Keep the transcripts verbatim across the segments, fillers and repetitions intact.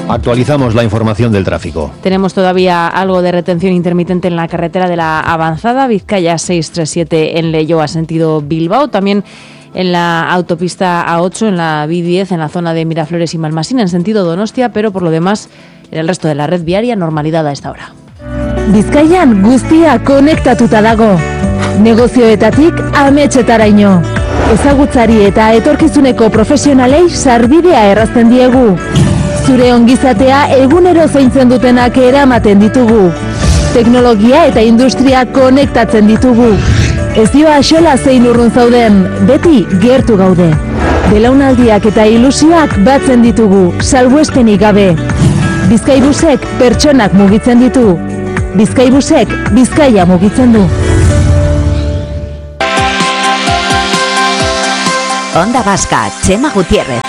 Actualizamos la información del tráfico. Tenemos todavía algo de retención intermitente en la carretera de la Avanzada, Vizcaya seiscientos treinta y siete en Leioa, sentido Bilbao. También en la autopista A ocho, en la B diez, en la zona de Miraflores y Malmasín, en sentido Donostia, pero por lo demás, en el resto de la red viaria, normalidad a esta hora. Bizkaian guztia konektatuta dago. Negozioetatik ametsetaraino. Ezagutzari eta etorkizuneko profesionalei sarbidea errazten diegu. Zure ongizatea egunero zaintzen dutenak eramaten ditugu. Teknologia eta industria konektatzen ditugu. Ez dio axola zein urrun zauden, beti gertu gaude. Belaunaldiak eta ilusioak batzen ditugu, salbuespenik gabe. Bizkaibusek pertsonak mugitzen ditu. Bizkaibusek Bizkaia mugitzen du. Onda Vasca, Chema Gutiérrez.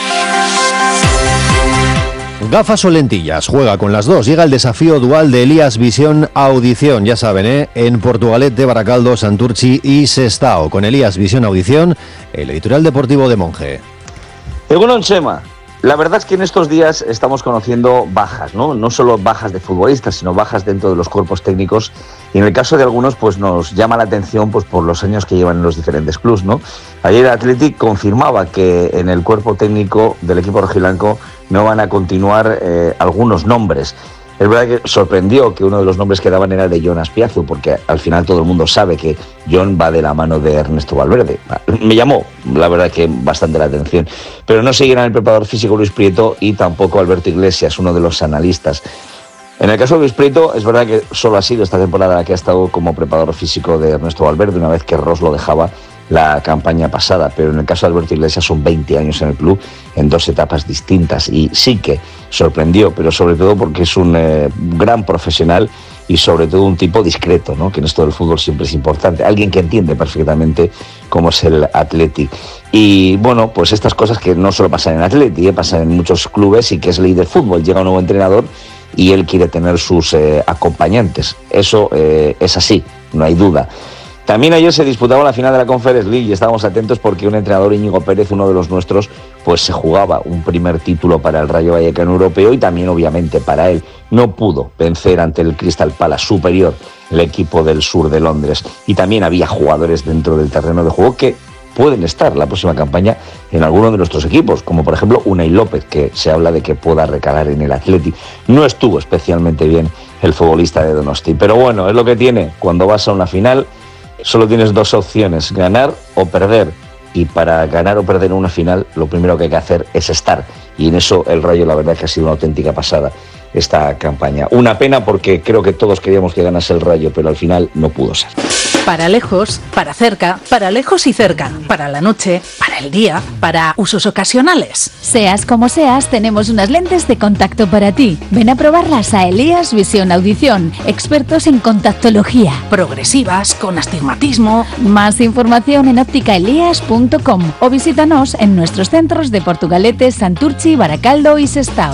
Gafas o lentillas, juega con las dos. Llega el desafío dual de Elías Visión Audición, ya saben, ¿eh? En Portugalete, Baracaldo, Santurchi y Sestao. Con Elías Visión Audición, el editorial deportivo de Monge. Egunon, Chema. La verdad es que en estos días estamos conociendo bajas, ¿no? No solo bajas de futbolistas, sino bajas dentro de los cuerpos técnicos. Y en el caso de algunos, pues nos llama la atención pues por los años que llevan en los diferentes clubes, ¿no? Ayer el Athletic confirmaba que en el cuerpo técnico del equipo rojiblanco no van a continuar eh, algunos nombres. Es verdad que sorprendió que uno de los nombres que daban era de Jon Azpiazu, porque al final todo el mundo sabe que Jon va de la mano de Ernesto Valverde. Me llamó, la verdad, que bastante la atención. Pero no seguirán el preparador físico Luis Prieto y tampoco Alberto Iglesias, uno de los analistas. En el caso de Luis Prieto, es verdad que solo ha sido esta temporada la que ha estado como preparador físico de Ernesto Valverde, una vez que Ross lo dejaba la campaña pasada, pero en el caso de Alberto Iglesias son veinte años en el club, en dos etapas distintas, y sí que sorprendió, pero sobre todo porque es un eh, gran profesional y sobre todo un tipo discreto, ¿no? Que en esto del fútbol siempre es importante, alguien que entiende perfectamente cómo es el Athletic. Y bueno, pues estas cosas que no solo pasan en Athletic, ¿eh? Pasan en muchos clubes, y que es ley del fútbol. Llega un nuevo entrenador y él quiere tener sus eh, acompañantes, eso eh, es así, no hay duda. También ayer se disputaba la final de la Conference League y estábamos atentos porque un entrenador, Íñigo Pérez, uno de los nuestros, pues se jugaba un primer título para el Rayo Vallecano europeo y también obviamente para él. No pudo vencer ante el Crystal Palace superior, el equipo del sur de Londres. Y también había jugadores dentro del terreno de juego que pueden estar la próxima campaña en alguno de nuestros equipos, como por ejemplo Unai López, que se habla de que pueda recalar en el Athletic. No estuvo especialmente bien el futbolista de Donosti, pero bueno, es lo que tiene cuando vas a una final. Solo tienes dos opciones, ganar o perder. Y para ganar o perder una final, lo primero que hay que hacer es estar. Y en eso el Rayo, la verdad, que ha sido una auténtica pasada esta campaña. Una pena porque creo que todos queríamos que ganase el Rayo, pero al final no pudo ser. Para lejos, para cerca, para lejos y cerca, para la noche, para el día, para usos ocasionales. Seas como seas, tenemos unas lentes de contacto para ti. Ven a probarlas a Elías Visión Audición, expertos en contactología. Progresivas, con astigmatismo. Más información en óptica elías punto com o visítanos en nuestros centros de Portugalete, Santurchi, Baracaldo y Sestao.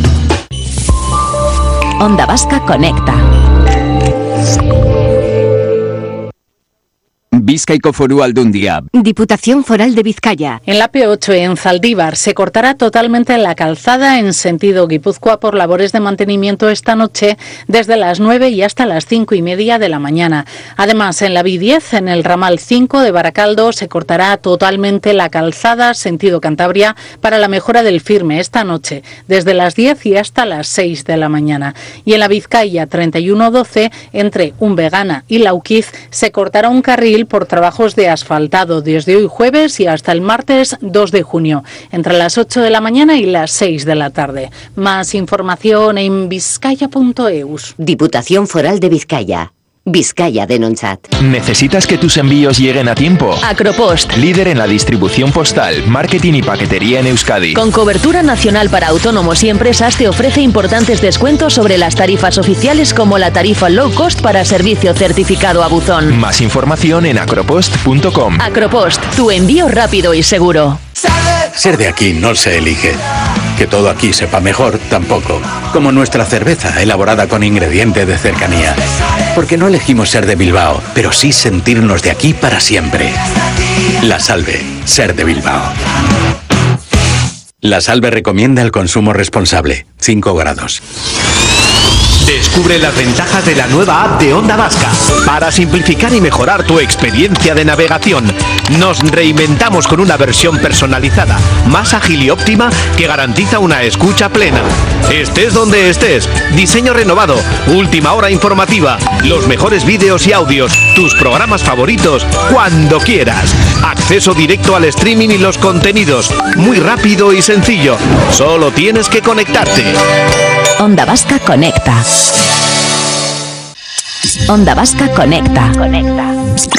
Onda Vasca Conecta. Bizkaiko Foru Aldundia. Diputación Foral de Vizcaya. En la P ocho, en Zaldívar, se cortará totalmente la calzada en sentido Guipúzcoa por labores de mantenimiento esta noche desde las nueve y hasta las cinco y media de la mañana. Además, en la B diez, en el ramal cinco de Baracaldo, se cortará totalmente la calzada sentido Cantabria para la mejora del firme esta noche desde las diez y hasta las seis de la mañana. Y en la Vizcaya treinta y uno doce, entre Unvegana y Lauquiz, se cortará un carril por trabajos de asfaltado desde hoy jueves y hasta el martes dos de junio, entre las ocho de la mañana y las seis de la tarde. Más información en vizcaya punto eus. Diputación Foral de Vizcaya. Vizcaya Denontzat. ¿Necesitas que tus envíos lleguen a tiempo? Acropost. Líder en la distribución postal, marketing y paquetería en Euskadi. Con cobertura nacional para autónomos y empresas, te ofrece importantes descuentos sobre las tarifas oficiales, como la tarifa low cost para servicio certificado a buzón. Más información en acropost punto com. Acropost, tu envío rápido y seguro. Ser de aquí no se elige. Que todo aquí sepa mejor, tampoco. Como nuestra cerveza, elaborada con ingrediente de cercanía. Porque no elegimos ser de Bilbao, pero sí sentirnos de aquí para siempre. La Salve, ser de Bilbao. La Salve recomienda el consumo responsable, cinco grados. Descubre las ventajas de la nueva app de Onda Vasca para simplificar y mejorar tu experiencia de navegación. Nos reinventamos con una versión personalizada, más ágil y óptima que garantiza una escucha plena. Estés donde estés, diseño renovado, última hora informativa, los mejores vídeos y audios, tus programas favoritos, cuando quieras. Acceso directo al streaming y los contenidos, muy rápido y sencillo. Solo tienes que conectarte. Onda Vasca Conecta. Onda Vasca Conecta. Conecta.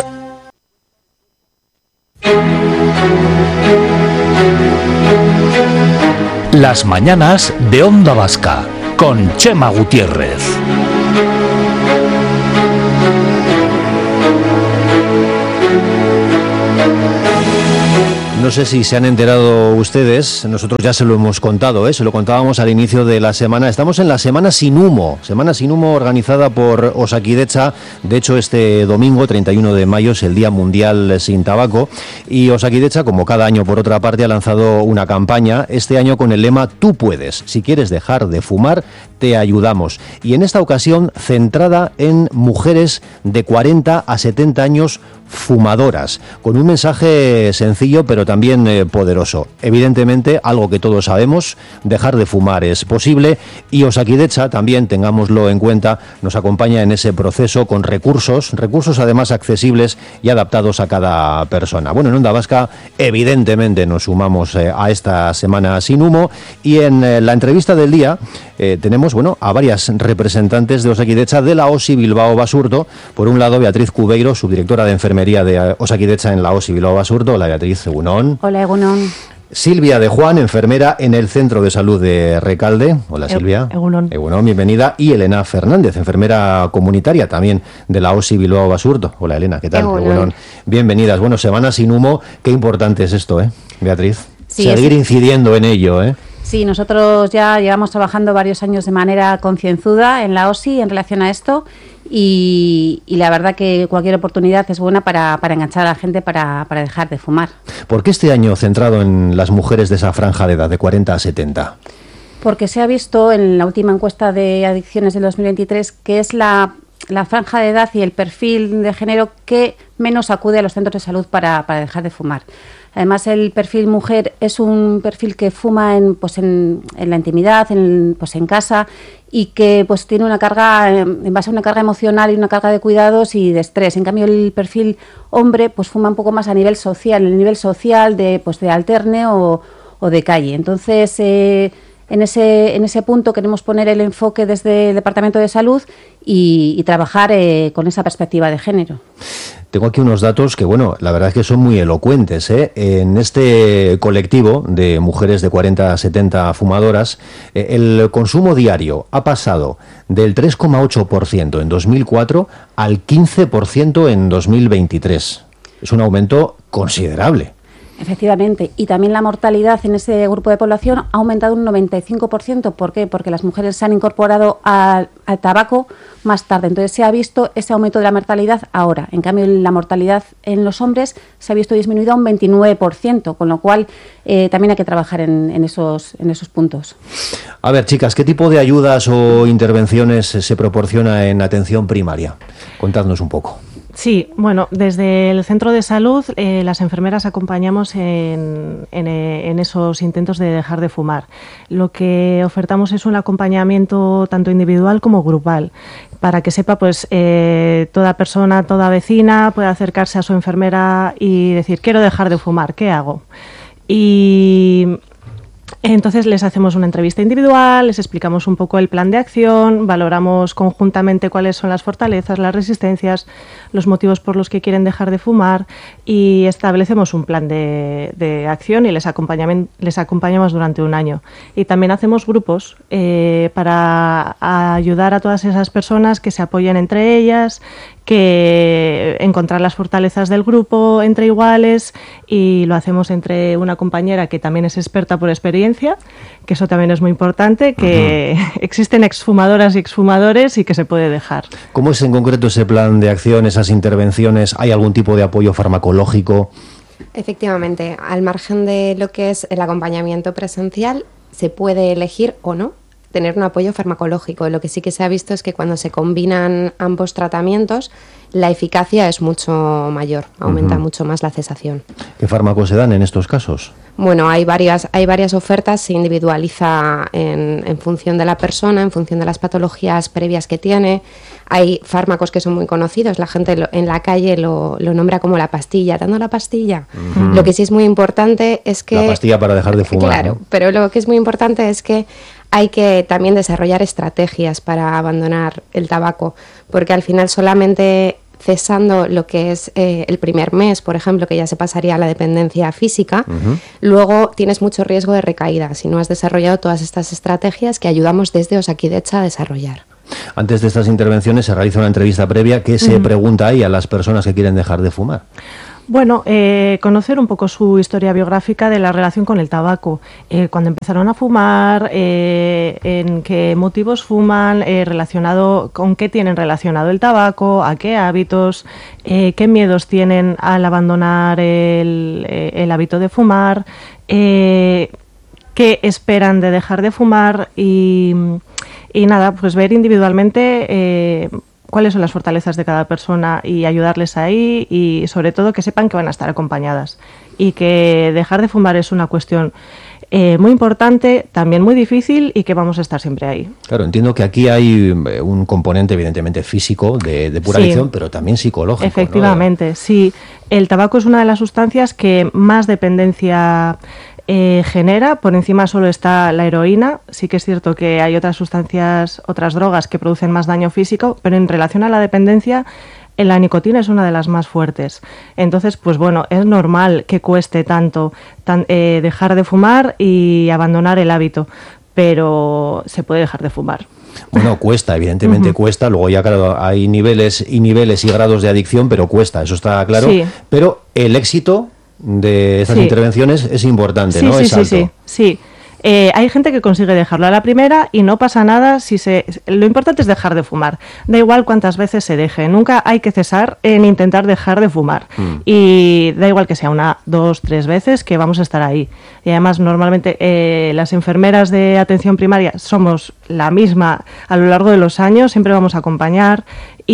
Las mañanas de Onda Vasca con Chema Gutiérrez. No sé si se han enterado ustedes, nosotros ya se lo hemos contado, ¿eh? Se lo contábamos al inicio de la semana. Estamos en la Semana Sin Humo, Semana Sin Humo organizada por Osakidetza. De hecho, este domingo, treinta y uno de mayo, es el Día Mundial Sin Tabaco. Y Osakidetza, como cada año por otra parte, ha lanzado una campaña, este año con el lema Tú puedes. Si quieres dejar de fumar, te ayudamos. Y en esta ocasión, centrada en mujeres de cuarenta a setenta años fumadoras, con un mensaje sencillo pero también eh, poderoso. Evidentemente, algo que todos sabemos, dejar de fumar es posible, y Osakidetza, también tengámoslo en cuenta, nos acompaña en ese proceso con recursos, recursos además accesibles y adaptados a cada persona. Bueno, en Onda Vasca evidentemente nos sumamos eh, a esta Semana Sin Humo, y en eh, la entrevista del día eh, tenemos bueno, a varias representantes de Osakidetza de la OSI Bilbao Basurto. Por un lado, Beatriz Cubeiro, subdirectora de Enfermería de Osakidetza en la OSI Bilbao Basurto. Hola, Beatriz. Egunon. Hola, Egunon. Silvia de Juan, enfermera en el Centro de Salud de Recalde. Hola, Silvia. Egunon. Egunon, bienvenida. Y Elena Fernández, enfermera comunitaria también de la OSI Bilbao Basurto. Hola, Elena, ¿qué tal? Egunon. Egunon. Bienvenidas. Bueno, Semana Sin Humo, qué importante es esto, ¿eh, Beatriz? Sí, Seguir es... incidiendo en ello, ¿eh? Sí, nosotros ya llevamos trabajando varios años de manera concienzuda en la OSI en relación a esto, y, y la verdad que cualquier oportunidad es buena para, para enganchar a la gente para, para dejar de fumar. ¿Por qué este año centrado en las mujeres de esa franja de edad, de cuarenta a setenta? Porque se ha visto en la última encuesta de adicciones del dos mil veintitrés que es la, la franja de edad y el perfil de género que menos acude a los centros de salud para, para dejar de fumar. Además, el perfil mujer es un perfil que fuma en, pues en, en la intimidad, en, pues en casa, y que pues tiene una carga, en base a una carga emocional y una carga de cuidados y de estrés. En cambio, el perfil hombre pues fuma un poco más a nivel social, el nivel social de, pues, de alterne o, o de calle. Entonces, eh, en ese, en ese punto queremos poner el enfoque desde el Departamento de Salud y, y trabajar eh, con esa perspectiva de género. Tengo aquí unos datos que, bueno, la verdad es que son muy elocuentes, ¿eh? En este colectivo de mujeres de cuarenta a setenta fumadoras, eh, el consumo diario ha pasado del tres coma ocho por ciento en dos mil cuatro al quince por ciento en dos mil veintitrés. Es un aumento considerable. Efectivamente, y también la mortalidad en ese grupo de población ha aumentado un noventa y cinco por ciento. ¿Por qué? Porque las mujeres se han incorporado al, al tabaco más tarde. Entonces se ha visto ese aumento de la mortalidad ahora. En cambio, la mortalidad en los hombres se ha visto disminuida un veintinueve por ciento, con lo cual eh, también hay que trabajar en, en, esos, en esos puntos. A ver, chicas, ¿qué tipo de ayudas o intervenciones se proporciona en atención primaria? Contadnos un poco. Sí, bueno, desde el centro de salud eh, las enfermeras acompañamos en, en, en esos intentos de dejar de fumar. Lo que ofertamos es un acompañamiento tanto individual como grupal, para que sepa, pues, eh, toda persona, toda vecina puede acercarse a su enfermera y decir, quiero dejar de fumar, ¿qué hago? Y entonces les hacemos una entrevista individual, les explicamos un poco el plan de acción, valoramos conjuntamente cuáles son las fortalezas, las resistencias, los motivos por los que quieren dejar de fumar, y establecemos un plan de, de acción y les acompañamos, les acompañamos durante un año. Y también hacemos grupos eh, para ayudar a todas esas personas que se apoyen entre ellas, que encontrar las fortalezas del grupo entre iguales, y lo hacemos entre una compañera que también es experta por experiencia, que eso también es muy importante, que uh-huh. existen exfumadoras y exfumadores y que se puede dejar. ¿Cómo es en concreto ese plan de acción, esas intervenciones? ¿Hay algún tipo de apoyo farmacológico? Efectivamente, al margen de lo que es el acompañamiento presencial, se puede elegir o no tener un apoyo farmacológico. Lo que sí que se ha visto es que cuando se combinan ambos tratamientos, la eficacia es mucho mayor, aumenta uh-huh. mucho más la cesación. ¿Qué fármacos se dan en estos casos? Bueno, hay varias, hay varias ofertas, se individualiza en, en función de la persona, en función de las patologías previas que tiene. Hay fármacos que son muy conocidos, la gente lo, en la calle lo, lo nombra como la pastilla, dando la pastilla. Uh-huh. Lo que sí es muy importante es que... La pastilla para dejar de fumar. Claro, ¿no? Pero lo que es muy importante es que hay que también desarrollar estrategias para abandonar el tabaco, porque al final solamente cesando lo que es eh, el primer mes, por ejemplo, que ya se pasaría a la dependencia física, uh-huh. luego tienes mucho riesgo de recaída si no has desarrollado todas estas estrategias que ayudamos desde Osakidetza a desarrollar. Antes de estas intervenciones se realiza una entrevista previa. ¿Qué se uh-huh. pregunta ahí a las personas que quieren dejar de fumar? Bueno, eh, conocer un poco su historia biográfica de la relación con el tabaco, eh, cuando empezaron a fumar, eh, en qué motivos fuman, eh, relacionado con qué tienen relacionado el tabaco, a qué hábitos, eh, qué miedos tienen al abandonar el, eh, el hábito de fumar, eh, qué esperan de dejar de fumar y, y nada, pues ver individualmente eh, cuáles son las fortalezas de cada persona y ayudarles ahí, y sobre todo que sepan que van a estar acompañadas y que dejar de fumar es una cuestión eh, muy importante, también muy difícil, y que vamos a estar siempre ahí. Claro, entiendo que aquí hay un componente evidentemente físico de, de pura adicción, sí, pero también psicológico. Efectivamente, ¿no? Sí. El tabaco es una de las sustancias que más dependencia Eh, genera. Por encima solo está la heroína. Sí que es cierto que hay otras sustancias, otras drogas que producen más daño físico, pero en relación a la dependencia, la nicotina es una de las más fuertes. Entonces, pues bueno, es normal que cueste tanto tan, eh, dejar de fumar y abandonar el hábito, pero se puede dejar de fumar. Bueno, cuesta, evidentemente uh-huh. cuesta. Luego ya, claro, hay niveles y niveles y grados de adicción, pero cuesta, eso está claro. Sí. Pero el éxito de estas sí. intervenciones es importante, sí, ¿no? Sí, es sí, alto. sí, sí. Eh, hay gente que consigue dejarlo a la primera y no pasa nada si se... Lo importante es dejar de fumar. Da igual cuántas veces se deje. Nunca hay que cesar en intentar dejar de fumar. Mm. Y da igual que sea una, dos, tres veces, que vamos a estar ahí. Y además, normalmente, eh, las enfermeras de atención primaria somos la misma a lo largo de los años. Siempre vamos a acompañar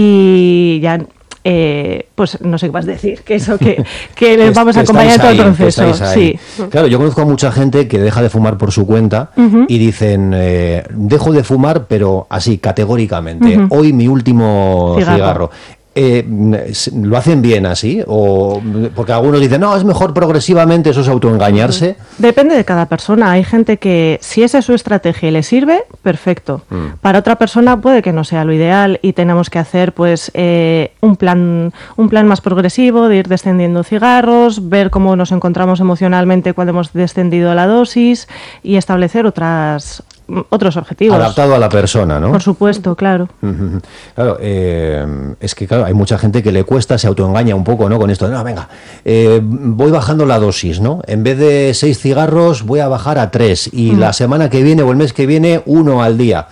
y ya... Eh, pues no sé qué vas a decir, que eso que, que les vamos a acompañar en todo el proceso. Sí. Claro, yo conozco a mucha gente que deja de fumar por su cuenta uh-huh. y dicen, eh, dejo de fumar, pero así, categóricamente, uh-huh. hoy mi último cigarro. cigarro. Eh, ¿Lo hacen bien así? O porque algunos dicen, no, es mejor progresivamente, eso es autoengañarse. Depende de cada persona. Hay gente que, si esa es su estrategia y le sirve, perfecto. Mm. Para otra persona puede que no sea lo ideal y tenemos que hacer pues eh, un plan un plan más progresivo de ir descendiendo cigarros, ver cómo nos encontramos emocionalmente cuando hemos descendido la dosis y establecer otras otros objetivos. Adaptado a la persona, ¿no? Por supuesto, claro. Uh-huh. Claro, eh, es que claro, hay mucha gente que le cuesta, se autoengaña un poco, ¿no? Con esto de, no, venga, eh, voy bajando la dosis, ¿no? En vez de seis cigarros voy a bajar a tres y uh-huh. la semana que viene o el mes que viene uno al día.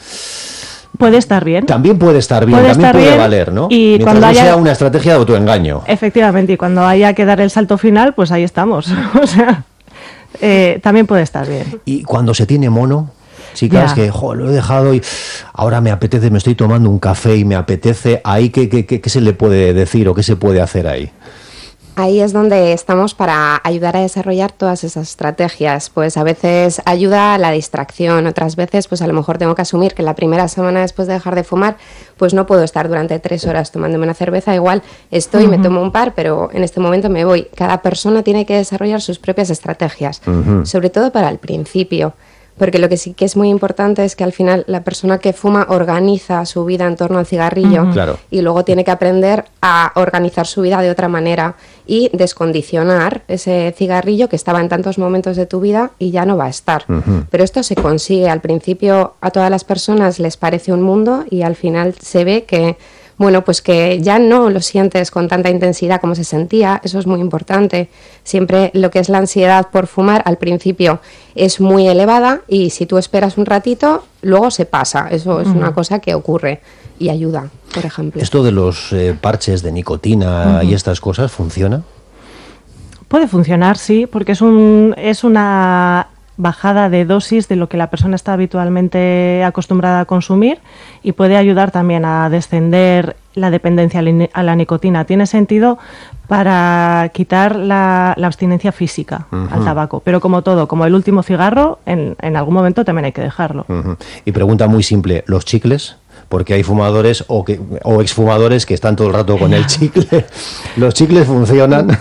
Puede estar bien. También puede estar bien, puede también estar puede bien, valer, ¿no? Y mientras cuando no haya... sea una estrategia de autoengaño. Efectivamente, y cuando haya que dar el salto final, pues ahí estamos. O sea, eh, también puede estar bien. Y cuando se tiene mono, chicas, que jo, lo he dejado y ahora me apetece, me estoy tomando un café y me apetece, ahí ¿qué, qué, qué, qué se le puede decir o qué se puede hacer ahí? Ahí es donde estamos para ayudar a desarrollar todas esas estrategias. Pues a veces ayuda a la distracción, otras veces pues a lo mejor tengo que asumir que la primera semana después de dejar de fumar pues no puedo estar durante tres horas tomándome una cerveza, igual estoy, uh-huh. me tomo un par, pero en este momento me voy. Cada persona tiene que desarrollar sus propias estrategias, uh-huh. sobre todo para el principio. Porque lo que sí que es muy importante es que al final la persona que fuma organiza su vida en torno al cigarrillo uh-huh. claro. y luego tiene que aprender a organizar su vida de otra manera y descondicionar ese cigarrillo que estaba en tantos momentos de tu vida y ya no va a estar. Uh-huh. Pero esto se consigue. Al principio a todas las personas les parece un mundo y al final se ve que bueno, pues que ya no lo sientes con tanta intensidad como se sentía, eso es muy importante. Siempre lo que es la ansiedad por fumar al principio es muy elevada y si tú esperas un ratito, luego se pasa. Eso es uh-huh. una cosa que ocurre y ayuda, por ejemplo. ¿Esto de los eh, parches de nicotina uh-huh. y estas cosas funciona? Puede funcionar, sí, porque es un es una bajada de dosis de lo que la persona está habitualmente acostumbrada a consumir y puede ayudar también a descender la dependencia a la nicotina. Tiene sentido para quitar la, la abstinencia física uh-huh. al tabaco, pero como todo, como el último cigarro, en, en algún momento también hay que dejarlo. Uh-huh. Y pregunta muy simple, ¿los chicles? Porque hay fumadores o, que, o exfumadores que están todo el rato con el chicle. ¿Los chicles funcionan?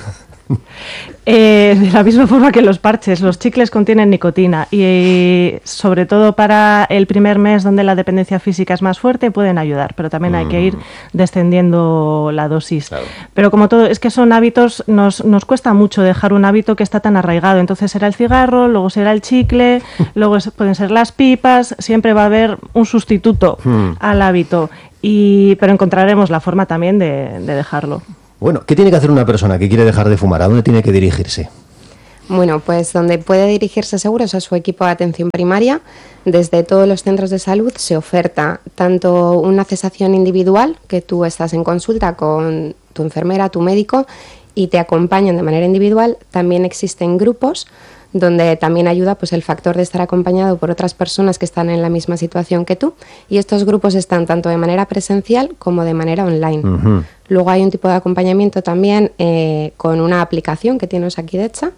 Eh, de la misma forma que los parches, los chicles contienen nicotina y eh, sobre todo para el primer mes donde la dependencia física es más fuerte pueden ayudar, pero también mm. hay que ir descendiendo la dosis. Claro. Pero como todo, es que son hábitos, nos, nos cuesta mucho dejar un hábito que está tan arraigado. Entonces será el cigarro, luego será el chicle, luego es, pueden ser las pipas, siempre va a haber un sustituto mm. al hábito, y, pero encontraremos la forma también de, de dejarlo. Bueno, ¿qué tiene que hacer una persona que quiere dejar de fumar? ¿A dónde tiene que dirigirse? Bueno, pues donde puede dirigirse seguro es a su equipo de atención primaria. Desde todos los centros de salud se oferta tanto una cesación individual, que tú estás en consulta con tu enfermera, tu médico, y te acompañan de manera individual. También existen grupos donde también ayuda pues el factor de estar acompañado por otras personas que están en la misma situación que tú, y estos grupos están tanto de manera presencial como de manera online. Uh-huh. Luego hay un tipo de acompañamiento también eh, con una aplicación que tiene Osakidetza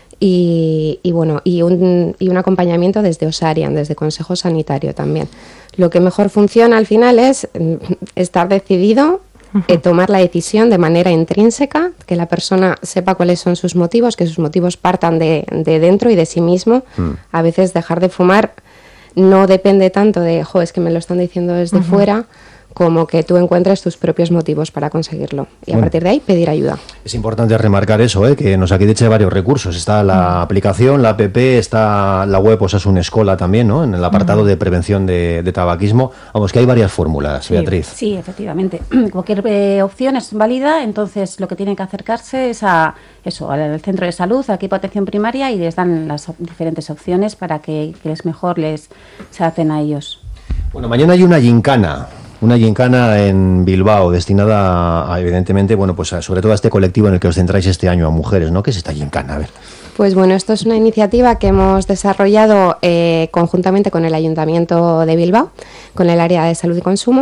y, y bueno y un, y un acompañamiento desde Osarian, desde Consejo Sanitario también. Lo que mejor funciona al final es estar decidido, Eh, tomar la decisión de manera intrínseca, que la persona sepa cuáles son sus motivos, que sus motivos partan de, de dentro y de sí mismo. Mm. A veces dejar de fumar no depende tanto de, jo, es que me lo están diciendo desde uh-huh. fuera, como que tú encuentres tus propios motivos para conseguirlo. Y bueno, a partir de ahí pedir ayuda. Es importante remarcar eso, ¿eh? Que nos aquí de hecho varios recursos. Está la uh-huh. aplicación, la app, está la web Osasun Escola también, ¿no? En el apartado uh-huh. de prevención de, de tabaquismo. Vamos, que hay varias fórmulas, sí, Beatriz. Sí, efectivamente. Cualquier eh, opción es válida, entonces lo que tienen que acercarse es a eso, al centro de salud, al equipo de atención primaria, y les dan las diferentes opciones para que, que les mejor les se adapten a ellos. Bueno, mañana hay una gincana. Una gincana en Bilbao destinada a, evidentemente, bueno, pues a, sobre todo a este colectivo en el que os centráis este año, a mujeres, ¿no? ¿Qué es esta gincana? A ver. Pues bueno, esto es una iniciativa que hemos desarrollado eh, conjuntamente con el Ayuntamiento de Bilbao, con el área de salud y consumo.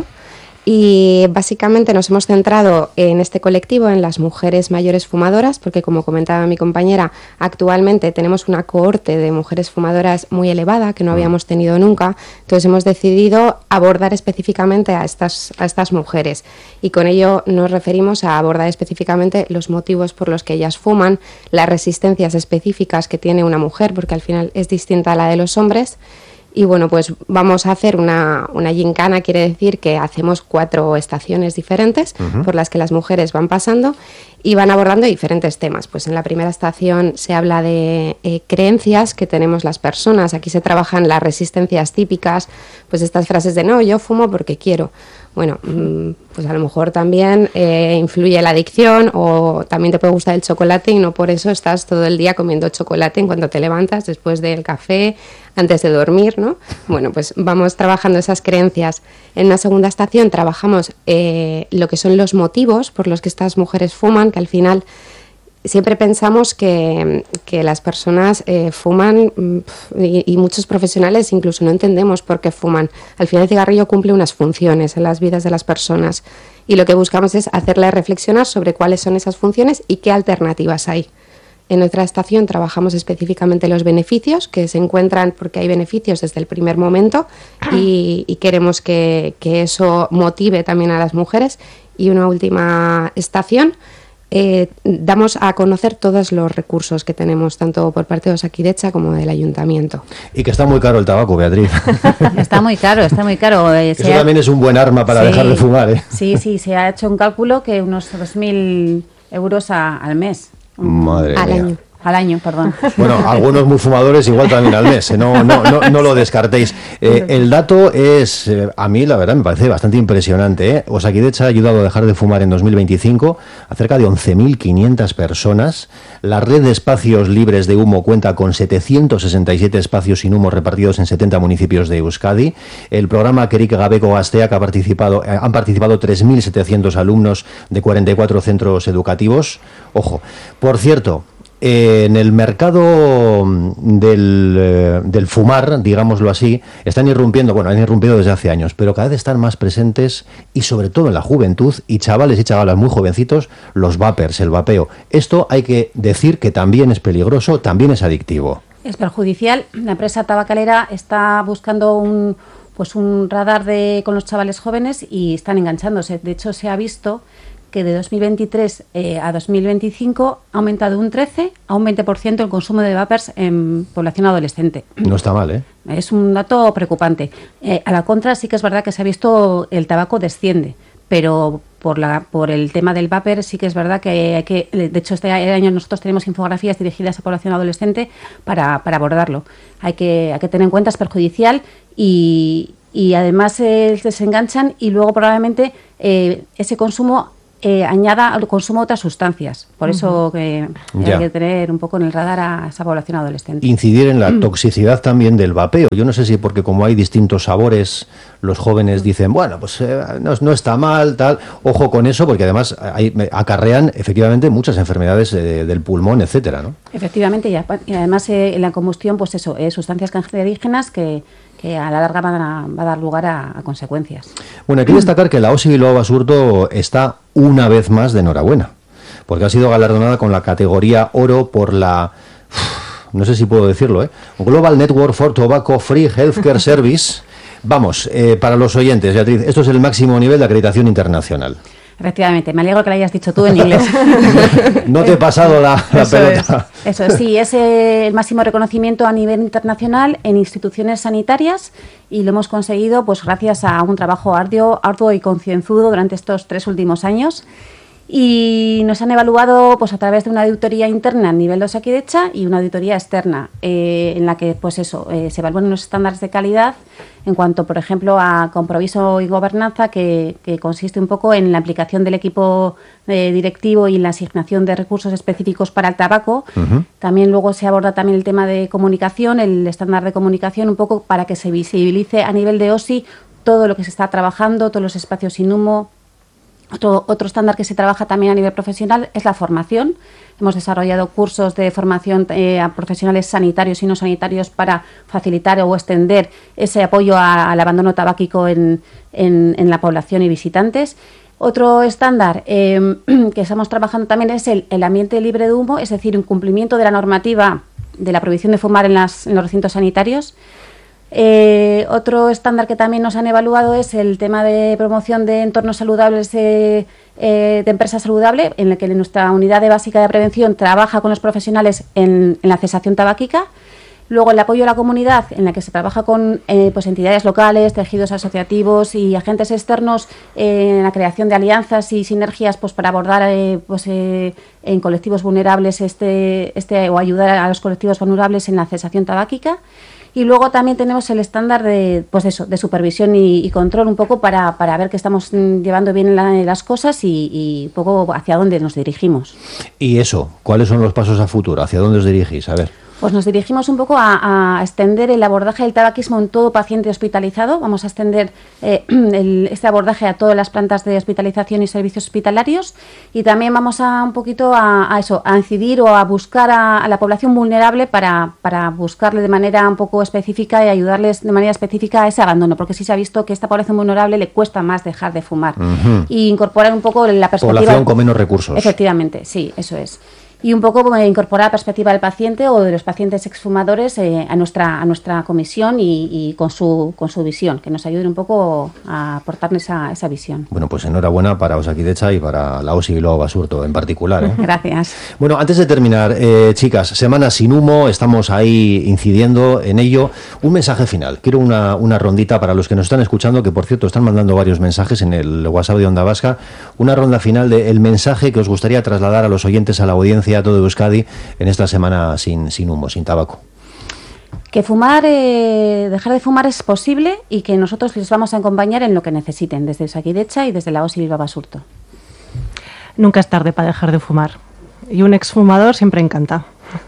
Y básicamente nos hemos centrado en este colectivo, en las mujeres mayores fumadoras, porque como comentaba mi compañera, actualmente tenemos una cohorte de mujeres fumadoras muy elevada que no habíamos tenido nunca. Entonces hemos decidido abordar específicamente a estas, a estas mujeres, y con ello nos referimos a abordar específicamente los motivos por los que ellas fuman, las resistencias específicas que tiene una mujer, porque al final es distinta a la de los hombres. Y bueno, pues vamos a hacer una, una gincana, quiere decir que hacemos cuatro estaciones diferentes uh-huh. por las que las mujeres van pasando y van abordando diferentes temas. Pues en la primera estación se habla de eh, creencias que tenemos las personas. Aquí se trabajan las resistencias típicas, pues estas frases de no, yo fumo porque quiero. Bueno, pues a lo mejor también eh, influye la adicción, o también te puede gustar el chocolate y no por eso estás todo el día comiendo chocolate en cuanto te levantas, después del café, antes de dormir, ¿no? Bueno, pues vamos trabajando esas creencias. En una segunda estación trabajamos eh, lo que son los motivos por los que estas mujeres fuman, que al final siempre pensamos que, que las personas eh, fuman y, y muchos profesionales incluso no entendemos por qué fuman. Al final el cigarrillo cumple unas funciones en las vidas de las personas y lo que buscamos es hacerles reflexionar sobre cuáles son esas funciones y qué alternativas hay. En otra estación trabajamos específicamente los beneficios que se encuentran, porque hay beneficios desde el primer momento y, y queremos que, que eso motive también a las mujeres. Y una última estación, Eh, damos a conocer todos los recursos que tenemos, tanto por parte de Osakidetza como del Ayuntamiento. Y que está muy caro el tabaco, Beatriz. Está muy caro, está muy caro. Eh, Eso también ha... es un buen arma para sí, dejar de fumar, ¿eh? Sí, sí, se ha hecho un cálculo que unos dos mil euros a, al mes. Madre al mía. Año. Al año, perdón. Bueno, algunos muy fumadores igual también al mes, ¿eh? no, no, no, no lo descartéis. Eh, el dato es, eh, a mí la verdad me parece bastante impresionante, ¿eh? Osakidetza ha ayudado a dejar de fumar en dos mil veinticinco a cerca de once mil quinientas personas. La red de espacios libres de humo cuenta con setecientos sesenta y siete espacios sin humo repartidos en setenta municipios de Euskadi. El programa Kerik Gabeko Gazteak ha participado, eh, han participado tres mil setecientos alumnos de cuarenta y cuatro centros educativos. Ojo, por cierto, Eh, en el mercado del, eh, del fumar, digámoslo así, están irrumpiendo, bueno, han irrumpido desde hace años, pero cada vez están más presentes y sobre todo en la juventud y chavales y chavalas muy jovencitos, los vapers, el vapeo. Esto hay que decir que también es peligroso, también es adictivo. Es perjudicial. La empresa tabacalera está buscando un, pues un radar de, con los chavales jóvenes y están enganchándose. De hecho, se ha visto que de dos mil veintitrés eh, a dos mil veinticinco ha aumentado un trece a un veinte por ciento el consumo de vapers en población adolescente. No está mal, ¿eh? Es un dato preocupante. Eh, a la contra, sí que es verdad que se ha visto el tabaco desciende, pero por la por el tema del vapor sí que es verdad que hay que, de hecho este año nosotros tenemos infografías dirigidas a población adolescente para, para abordarlo. Hay que, hay que tener en cuenta, es perjudicial y, y además eh, se enganchan y luego probablemente eh, ese consumo Eh, añada al consumo de otras sustancias. Por eso que Ya. hay que tener un poco en el radar a esa población adolescente. Incidir en la toxicidad también del vapeo. Yo no sé si porque como hay distintos sabores, los jóvenes dicen, bueno, pues eh, no, no está mal, tal. Ojo con eso, porque además hay, acarrean efectivamente muchas enfermedades eh, del pulmón, etcétera, ¿no? Efectivamente, y, a- y además eh, en la combustión, pues eso, eh, sustancias cancerígenas que, que a la larga van a, va a dar lugar a, a consecuencias. Bueno, hay que destacar que la O S I Bilbao Basurto está una vez más de enhorabuena, porque ha sido galardonada con la categoría oro por la, no sé si puedo decirlo, ¿eh? Global Network for Tobacco Free Healthcare Service. Vamos, eh, para los oyentes, Beatriz, esto es el máximo nivel de acreditación internacional. Efectivamente, me alegro que lo hayas dicho tú en inglés. No te he pasado la, la Eso pelota. es, eso sí, es eh, el máximo reconocimiento a nivel internacional en instituciones sanitarias y lo hemos conseguido pues gracias a un trabajo arduo, arduo y concienzudo durante estos tres últimos años. Y nos han evaluado pues a través de una auditoría interna a nivel de Osakidetza y una auditoría externa, eh, en la que pues eso eh, se evalúan unos estándares de calidad en cuanto, por ejemplo, a compromiso y gobernanza, que, que consiste un poco en la aplicación del equipo eh, directivo y en la asignación de recursos específicos para el tabaco. Uh-huh. También luego se aborda también el tema de comunicación, el estándar de comunicación, un poco para que se visibilice a nivel de O S I todo lo que se está trabajando, todos los espacios sin humo. Otro, otro estándar que se trabaja también a nivel profesional es la formación. Hemos desarrollado cursos de formación eh, a profesionales sanitarios y no sanitarios para facilitar o extender ese apoyo a, al abandono tabáquico en, en, en la población y visitantes. Otro estándar eh, que estamos trabajando también es el, el ambiente libre de humo, es decir, un cumplimiento de la normativa de la prohibición de fumar en, las, en los recintos sanitarios. Eh, otro estándar que también nos han evaluado es el tema de promoción de entornos saludables eh, eh, de empresa saludable, en el que nuestra unidad de básica de prevención trabaja con los profesionales en, en la cesación tabáquica. Luego el apoyo a la comunidad, en la que se trabaja con eh, pues entidades locales, tejidos asociativos y agentes externos eh, en la creación de alianzas y sinergias pues para abordar eh, pues, eh, en colectivos vulnerables este, este o ayudar a los colectivos vulnerables en la cesación tabáquica. Y luego también tenemos el estándar de, pues eso, de supervisión y, y control un poco para, para ver que estamos mm, llevando bien la, las cosas y, y un poco hacia dónde nos dirigimos. Y eso, ¿cuáles son los pasos a futuro? ¿Hacia dónde os dirigís? A ver. Pues nos dirigimos un poco a, a extender el abordaje del tabaquismo en todo paciente hospitalizado. Vamos a extender eh, el, este abordaje a todas las plantas de hospitalización y servicios hospitalarios y también vamos a un poquito a, a eso, a incidir o a buscar a, a la población vulnerable para, para buscarle de manera un poco específica y ayudarles de manera específica a ese abandono, porque sí se ha visto que a esta población vulnerable le cuesta más dejar de fumar. Uh-huh. Y incorporar un poco la perspectiva... Población con menos recursos. Efectivamente, sí, eso es. Y un poco eh, incorporar la perspectiva del paciente o de los pacientes exfumadores eh, a nuestra a nuestra comisión y, y con su con su visión, que nos ayuden un poco a aportar esa, esa visión. Bueno, pues enhorabuena para Osakidetza y para la O S I Bilbao Basurto en particular, ¿eh? Gracias. Bueno, antes de terminar, eh, chicas, Semana Sin Humo, estamos ahí incidiendo en ello. Un mensaje final. Quiero una, una rondita para los que nos están escuchando, que por cierto están mandando varios mensajes en el WhatsApp de Onda Vasca. Una ronda final del mensaje que os gustaría trasladar a los oyentes, a la audiencia, a todo Euskadi, en esta semana sin, sin humo, sin tabaco. Que fumar, eh, dejar de fumar es posible y que nosotros les vamos a acompañar en lo que necesiten, desde Osakidetza y desde la O S I Bilbao Basurto. Nunca es tarde para dejar de fumar. Y un exfumador siempre encanta.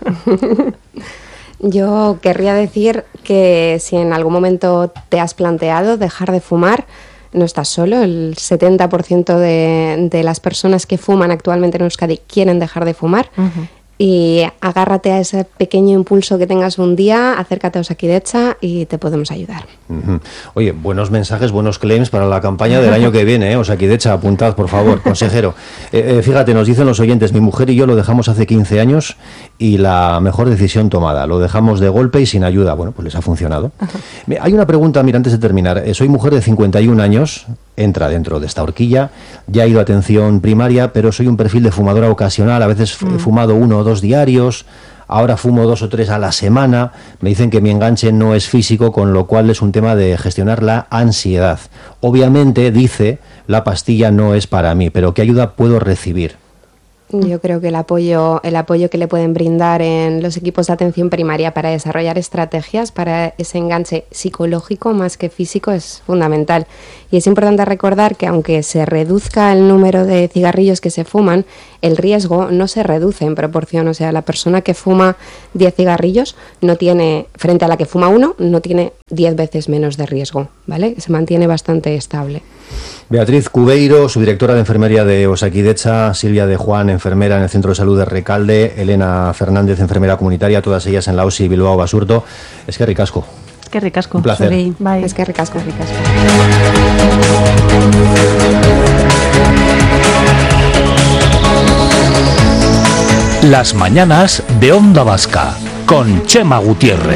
Yo querría decir que si en algún momento te has planteado dejar de fumar, no estás solo. El setenta por ciento de, de las personas que fuman actualmente en Euskadi quieren dejar de fumar. Uh-huh. y agárrate a ese pequeño impulso que tengas un día, acércate a Osakidetza y te podemos ayudar. Uh-huh. Oye, buenos mensajes, buenos claims para la campaña del año que viene, ¿eh? Osakidetza, apuntad, por favor, consejero. Eh, eh, fíjate, nos dicen los oyentes, mi mujer y yo lo dejamos hace quince años y la mejor decisión tomada, lo dejamos de golpe y sin ayuda. Bueno, pues les ha funcionado. Uh-huh. Hay una pregunta, mira, antes de terminar. Eh, soy mujer de cincuenta y un años, entra dentro de esta horquilla, ya he ido a atención primaria, pero soy un perfil de fumadora ocasional, a veces mm. he fumado uno o dos diarios, ahora fumo dos o tres a la semana, me dicen que mi enganche no es físico, con lo cual es un tema de gestionar la ansiedad. Obviamente, dice, la pastilla no es para mí, pero ¿qué ayuda puedo recibir? Yo creo que el apoyo, el apoyo que le pueden brindar en los equipos de atención primaria para desarrollar estrategias para ese enganche psicológico más que físico es fundamental. Y es importante recordar que aunque se reduzca el número de cigarrillos que se fuman, el riesgo no se reduce en proporción. O sea, la persona que fuma diez cigarrillos no tiene, frente a la que fuma uno, no tiene diez veces menos de riesgo, ¿vale? Se mantiene bastante estable. Beatriz Cubeiro, subdirectora de enfermería de Osakidetza, Silvia de Juan, enfermera en el Centro de Salud de Recalde, Elena Fernández, enfermera comunitaria, todas ellas en la O S I Bilbao Basurto. Es que ricasco. Es que ricasco. Un placer. Sí, bye. Es que ricasco, ricasco. Las mañanas de Onda Vasca con Chema Gutiérrez.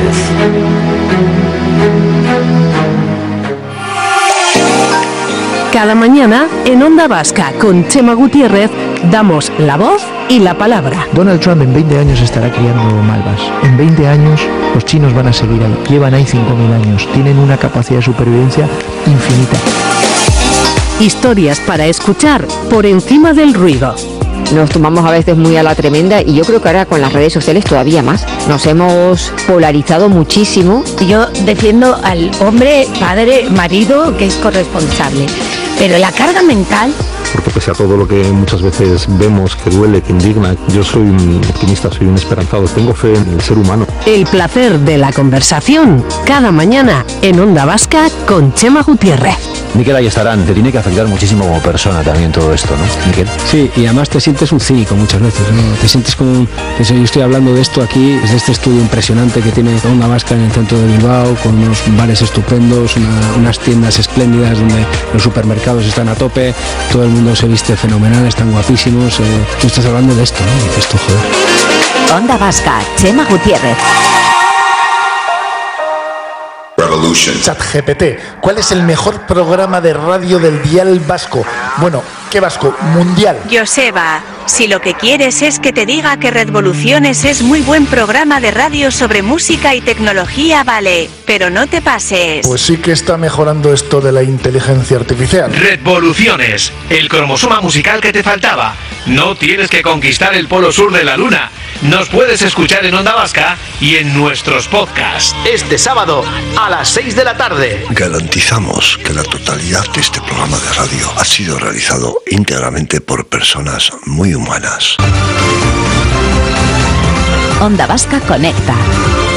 Cada mañana en Onda Vasca con Chema Gutiérrez damos la voz y la palabra. Donald Trump en veinte años estará criando malvas. En veinte años los chinos van a seguir ahí. Llevan ahí cinco mil años. Tienen una capacidad de supervivencia infinita. Historias para escuchar por encima del ruido. Nos tomamos a veces muy a la tremenda y yo creo que ahora con las redes sociales todavía más. Nos hemos polarizado muchísimo. Yo defiendo al hombre, padre, marido que es corresponsable, pero la carga mental... Porque pese a todo lo que muchas veces vemos, que duele, que indigna, yo soy un optimista, soy un esperanzado, tengo fe en el ser humano. El placer de la conversación, cada mañana en Onda Vasca con Chema Gutiérrez. Miquel Ayestarán, te tiene que afectar muchísimo como persona también todo esto, ¿no, Miquel? Sí, y además te sientes un cínico muchas veces, ¿no? Te sientes como un... Yo estoy hablando de esto aquí, es de este estudio impresionante que tiene Onda Vasca en el centro de Bilbao, con unos bares estupendos, una, unas tiendas espléndidas donde los supermercados están a tope, todo el mundo se viste fenomenal, están guapísimos. Eh, tú estás hablando de esto, ¿no? De esto, joder. Onda Vasca, Chema Gutiérrez. ChatGPT, ¿cuál es el mejor programa de radio del dial vasco? Bueno, ¿qué vasco? Mundial. Joseba, si lo que quieres es que te diga que Redvoluciones es muy buen programa de radio sobre música y tecnología, vale, pero no te pases. Pues sí que está mejorando esto de la inteligencia artificial. Redvoluciones, el cromosoma musical que te faltaba. No tienes que conquistar el polo sur de la luna. Nos puedes escuchar en Onda Vasca y en nuestros podcasts. Este sábado a las seis de la tarde. Garantizamos que la totalidad de este programa de radio ha sido realizado íntegramente por personas muy humanas. Onda Vasca conecta.